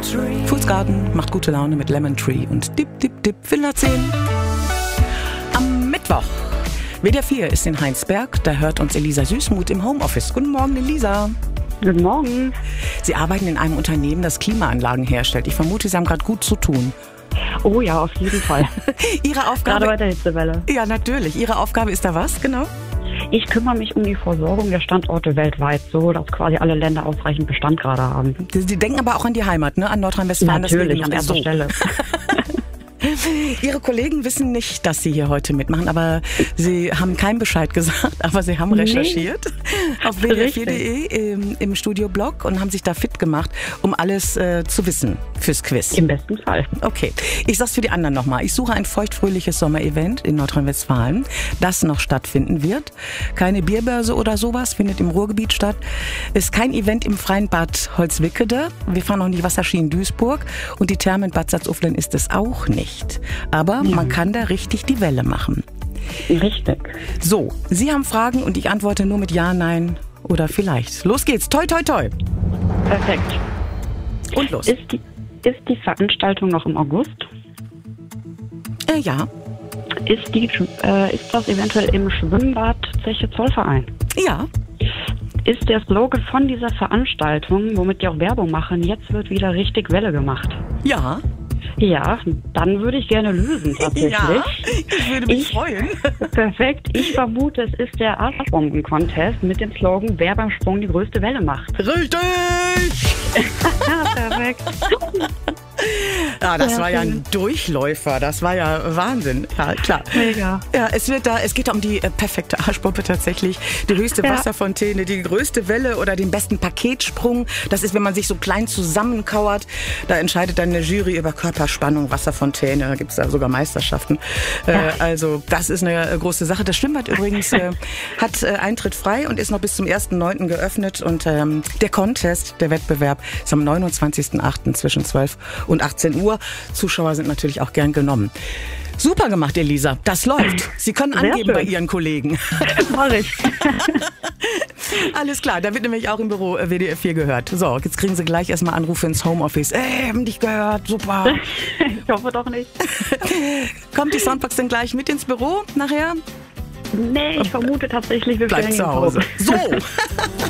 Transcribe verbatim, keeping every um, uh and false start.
Fußgarten macht gute Laune mit Lemon Tree und Dip, Dip, Dip, Villa zehn. Am Mittwoch, W D R vier ist in Heinsberg, da hört uns Elisa Süßmuth im Homeoffice. Guten Morgen, Elisa. Guten Morgen. Sie arbeiten in einem Unternehmen, das Klimaanlagen herstellt. Ich vermute, Sie haben gerade gut zu tun. Oh ja, auf jeden Fall. Ihre Aufgabe... Gerade bei der Hitzewelle. Ja, natürlich. Ihre Aufgabe ist da was, genau? Ich kümmere mich um die Versorgung der Standorte weltweit, so dass quasi alle Länder ausreichend Bestand gerade haben. Sie denken aber auch an die Heimat, ne? An Nordrhein-Westfalen. Natürlich, an erster Stelle. Ihre Kollegen wissen nicht, dass Sie hier heute mitmachen, aber Sie haben keinen Bescheid gesagt, aber Sie haben recherchiert nee. auf w d r vier punkt d e im, im Studioblog und haben sich da fit gemacht, um alles äh, zu wissen fürs Quiz. Im besten Fall. Okay, ich sag's für die anderen nochmal. Ich suche ein feuchtfröhliches Sommerevent in Nordrhein-Westfalen, das noch stattfinden wird. Keine Bierbörse oder sowas, findet im Ruhrgebiet statt. Ist kein Event im freien Bad Holzwickede. Wir fahren auch nicht Wasserski in Duisburg und die Therme in Bad Salzuflen ist es auch nicht. Aber mhm. man kann da richtig die Welle machen. Richtig. So, Sie haben Fragen und ich antworte nur mit Ja, Nein oder vielleicht. Los geht's. Toi, toi, toi. Perfekt. Und los. Ist die, ist die Veranstaltung noch im August? Äh, ja. Ist, die, äh, ist das eventuell im Schwimmbad Zeche Zollverein? Ja. Ist der Slogan von dieser Veranstaltung, womit die auch Werbung machen, jetzt wird wieder richtig Welle gemacht? Ja. Ja, dann würde ich gerne lösen, tatsächlich. Ja, ich würde mich ich, freuen. Perfekt. Ich vermute, es ist der Arschbomben-Contest mit dem Slogan, wer beim Sprung die größte Welle macht. Richtig! Perfekt. Ja, das war ja ein Durchläufer. Das war ja Wahnsinn. Ja, klar. Mega. Ja, es wird da, es geht da um die äh, perfekte Arschbombe tatsächlich. Die höchste ja. Wasserfontäne, die größte Welle oder den besten Paketsprung. Das ist, wenn man sich so klein zusammenkauert. Da entscheidet dann eine Jury über Körperspannung, Wasserfontäne. Da gibt es da sogar Meisterschaften. Ja. Äh, also das ist eine äh, große Sache. Das Schwimmbad übrigens äh, hat äh, Eintritt frei und ist noch bis zum ersten neunten geöffnet. Und ähm, der Contest, der Wettbewerb, ist am neunundzwanzigsten achten zwischen zwölf und achtzehn Uhr. Zuschauer sind natürlich auch gern genommen. Super gemacht, Elisa. Das läuft. Sie können Sehr angeben schön. bei Ihren Kollegen. Mach ich. Alles klar, da wird nämlich auch im Büro W D R vier gehört. So, jetzt kriegen Sie gleich erstmal Anrufe ins Homeoffice. Ey, haben dich gehört, super. Ich hoffe doch nicht. Kommt die Soundbox denn gleich mit ins Büro nachher? Nee, ich vermute tatsächlich, wir Bleibt stellen zu Hause. So.